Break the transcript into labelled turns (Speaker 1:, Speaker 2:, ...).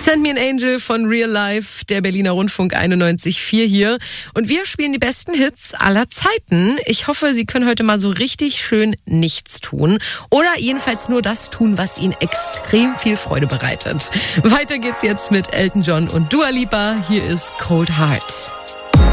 Speaker 1: Send Me an Angel von Real Life, der Berliner Rundfunk 91.4 hier. Und wir spielen die besten Hits aller Zeiten. Ich hoffe, Sie können heute mal so richtig schön nichts tun. Oder jedenfalls nur das tun, was Ihnen extrem viel Freude bereitet. Weiter geht's jetzt mit Elton John und Dua Lipa. Hier ist Cold Heart.